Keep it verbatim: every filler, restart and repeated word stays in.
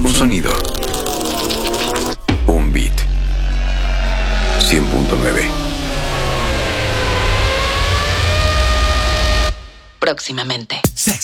Un sonido. Un beat. cien punto nueve. Próximamente. Sex.